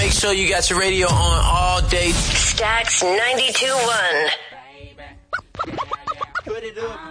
make sure you got your radio on all day. Stacks 92.1. Put it up.